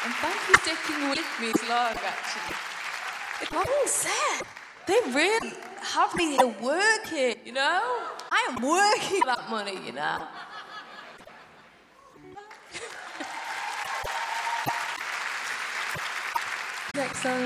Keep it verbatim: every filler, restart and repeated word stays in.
And thank you for sticking with me as long, actually. Like I said, they really have me here working, you know? I am working for that money, you know? Next song.